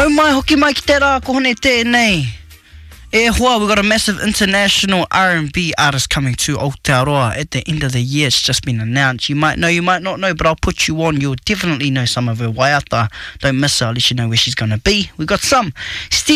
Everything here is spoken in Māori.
Nau mai hoki mai ki te rā kohone tēnei. E hoa, we've got a massive international R&B artist coming to Aotearoa at the end of the year. It's just been announced. You might know, you might not know, but I'll put you on. You'll definitely know some of her waiata. Don't miss her, I'll let you know where she's going to be. We've got some